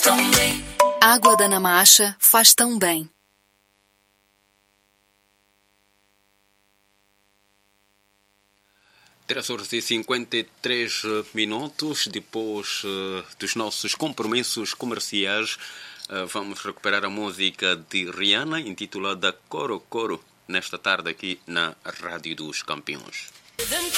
tão bem. Água da Namacha faz tão bem. 3h53 minutos depois dos nossos compromissos comerciais. Vamos recuperar a música de Rihanna intitulada Coro Coro nesta tarde aqui na Rádio dos Campeões.